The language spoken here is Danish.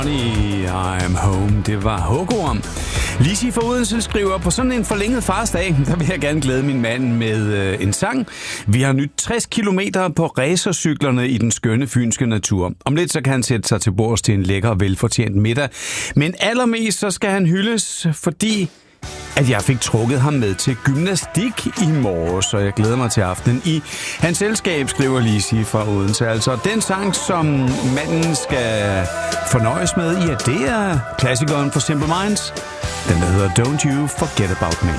I'm home. Det var Hågorm. Lisi fra Odense skriver, på sådan en forlænget farsdag, der vil jeg gerne glæde min mand med en sang. Vi har nyt 60 kilometer på racercyklerne i den skønne fynske natur. Om lidt så kan han sætte sig til bords til en lækker og velfortjent middag. Men allermest så skal han hyldes, fordi at jeg fik trukket ham med til gymnastik i morges, så jeg glæder mig til aftenen i hans selskab, skriver Lisi fra Odense. Altså den sang, som manden skal fornøjes med, ja, det er klassikeren for Simple Minds. Den der hedder Don't You Forget About Me.